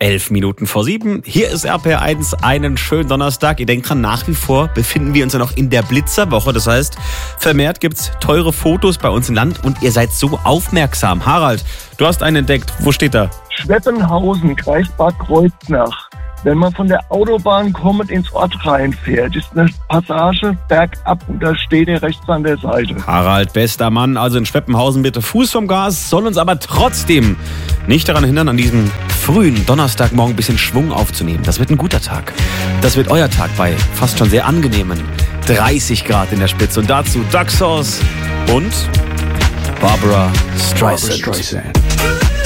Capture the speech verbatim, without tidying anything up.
Elf Minuten vor sieben. Hier ist R P R eins. Einen schönen Donnerstag. Ihr denkt dran, nach wie vor befinden wir uns ja noch in der Blitzerwoche. Das heißt, vermehrt gibt's teure Fotos bei uns im Land und ihr seid so aufmerksam. Harald, du hast einen entdeckt. Wo steht da? Schweppenhausen, Kreis Bad Kreuznach. Wenn man von der Autobahn kommend ins Ort reinfährt, ist eine Passage bergab und da steht er rechts an der Seite. Harald, bester Mann, also in Schweppenhausen bitte Fuß vom Gas, soll uns aber trotzdem nicht daran hindern, an diesem frühen Donnerstagmorgen ein bisschen Schwung aufzunehmen. Das wird ein guter Tag. Das wird euer Tag bei fast schon sehr angenehmen dreißig Grad in der Spitze. Und dazu Duck Sauce und Barbara Streisand. Barbara Streisand.